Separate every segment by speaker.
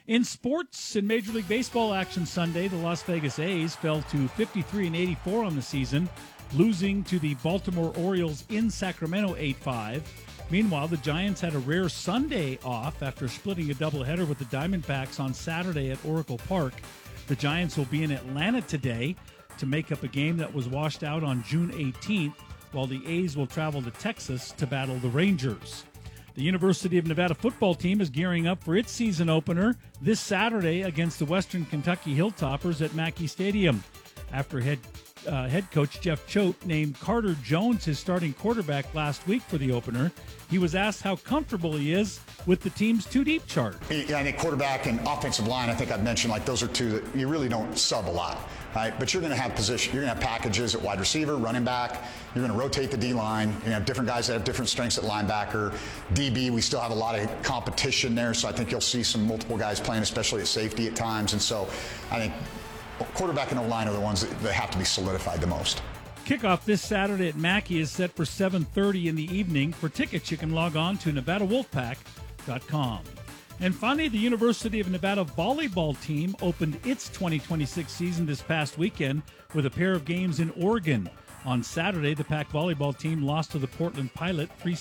Speaker 1: In sports, in Major League Baseball action Sunday, the Las Vegas A's fell to 53-84 on the season, losing to the Baltimore Orioles in Sacramento 8-5. Meanwhile, the Giants had a rare Sunday off after splitting a doubleheader with the Diamondbacks on Saturday at Oracle Park. The Giants will be in Atlanta today to make up a game that was washed out on June 18th, while the A's will travel to Texas to battle the Rangers. The University of Nevada football team is gearing up for its season opener this Saturday against the Western Kentucky Hilltoppers at Mackey Stadium. After head coach Jeff Choate named Carter Jones his starting quarterback last week for the opener, he was asked how comfortable he is with the team's two deep chart.
Speaker 2: Yeah, I think quarterback and offensive line, I think I've mentioned, like those are two that you really don't sub a lot. Right? But you're going to have position, you're going to have packages at wide receiver, running back. You're going to rotate the D-line. You're going to have different guys that have different strengths at linebacker. DB, we still have a lot of competition there, so I think you'll see some multiple guys playing, especially at safety at times. And so I think quarterback and O-line are the ones that have to be solidified the most.
Speaker 1: Kickoff this Saturday at Mackey is set for 7:30 in the evening. For tickets, you can log on to NevadaWolfpack.com. And finally, the University of Nevada volleyball team opened its 2026 season this past weekend with a pair of games in Oregon. On Saturday, the Pac volleyball team lost to the Portland Pilots, 3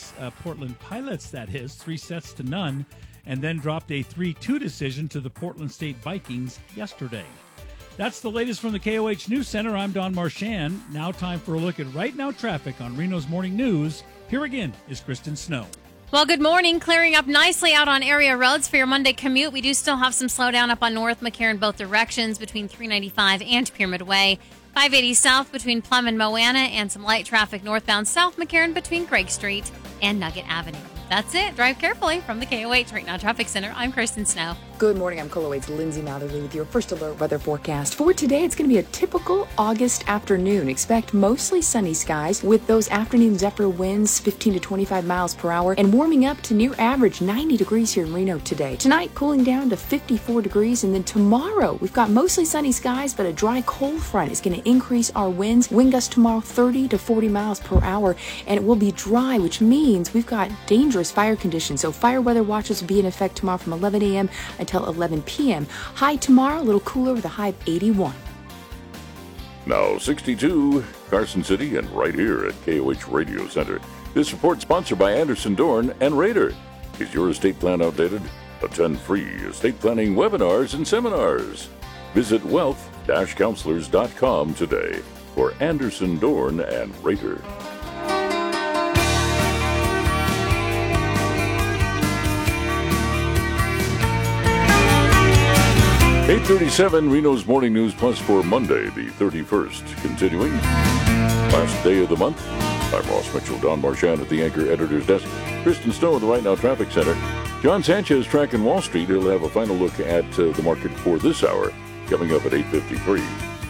Speaker 1: sets to none, and then dropped a 3-2 decision to the Portland State Vikings yesterday. That's the latest from the KOH News Center. I'm Don Marchand. Now time for a look at Right Now traffic on Reno's Morning News. Here again is Kristen Snow.
Speaker 3: Well, good morning. Clearing up nicely out on area roads for your Monday commute. We do still have some slowdown up on North McCarran both directions between 395 and Pyramid Way. 580 south between Plum and Moana, and some light traffic northbound South McCarran between Craig Street and Nugget Avenue. That's it. Drive carefully. From the KOH Right Now Traffic Center, I'm Kristen Snow.
Speaker 4: Good morning. I'm KOH's Lindsay Matherly with your first alert weather forecast. For today, it's going to be a typical August afternoon. Expect mostly sunny skies with those afternoon zephyr winds 15 to 25 miles per hour and warming up to near average 90 degrees here in Reno today. Tonight, cooling down to 54 degrees. And then tomorrow, we've got mostly sunny skies, but a dry cold front is going to increase our winds. Wind gusts tomorrow 30 to 40 miles per hour. And it will be dry, which means we've got dangerous fire conditions. So fire weather watches will be in effect tomorrow from 11 a.m. until 11 p.m. High tomorrow, a little cooler with a high of 81.
Speaker 5: Now 62, Carson City, and right here at KOH Radio Center. This report sponsored by Anderson Dorn and Raider. Is your estate plan outdated? Attend free estate planning webinars and seminars. Visit wealth-counselors.com today for Anderson Dorn and Raider. 8:37, Reno's Morning News Plus for Monday, the 31st. Continuing, last day of the month. I'm Ross Mitchell, Don Marchand at the Anchor Editor's Desk. Kristen Snow at the Right Now Traffic Center. John Sanchez tracking Wall Street. He'll have a final look at the market for this hour, coming up at 8:53.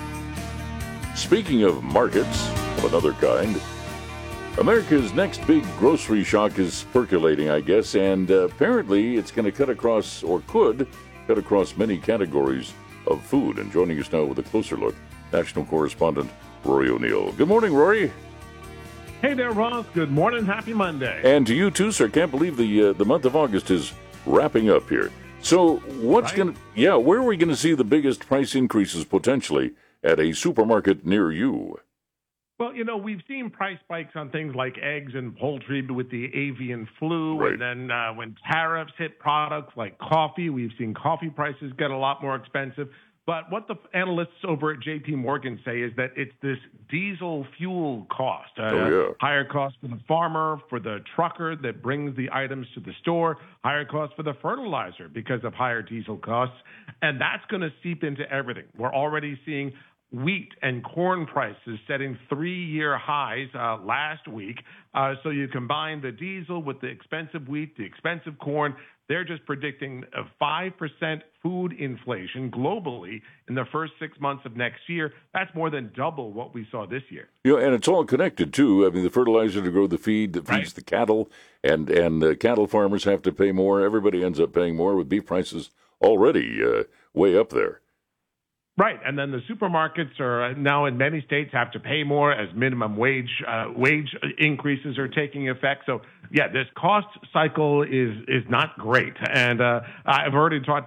Speaker 5: Speaking of markets of another kind, America's next big grocery shock is percolating, I guess, and apparently it's going to cut across, or could cut across many categories of food. And joining us now with a closer look, national correspondent Rory O'Neill. Good morning, Rory.
Speaker 6: Hey there, Ross. Good morning. Happy Monday.
Speaker 5: And to you too, sir. Can't believe the month of August is wrapping up here. So what's
Speaker 6: Right.
Speaker 5: where are we going to see the biggest price increases potentially at a supermarket near you?
Speaker 6: Well, we've seen price spikes on things like eggs and poultry with the avian flu.
Speaker 5: Right.
Speaker 6: And then when tariffs hit products like coffee, we've seen coffee prices get a lot more expensive. But what the analysts over at J.P. Morgan say is that it's this diesel fuel cost. Higher cost for the farmer, for the trucker that brings the items to the store, higher cost for the fertilizer because of higher diesel costs. And that's going to seep into everything. We're already seeing wheat and corn prices setting 3-year highs last week. So you combine the diesel with the expensive wheat, the expensive corn. They're just predicting a 5% food inflation globally in the first 6 months of next year. That's more than double what we saw this year.
Speaker 5: And it's all connected, too. I mean, the fertilizer to grow the feed that feeds the cattle, and the cattle farmers have to pay more. Everybody ends up paying more with beef prices already way up there.
Speaker 6: Right, and then the supermarkets are now in many states have to pay more as minimum wage increases are taking effect. So, yeah, this cost cycle is not great. And I've already talked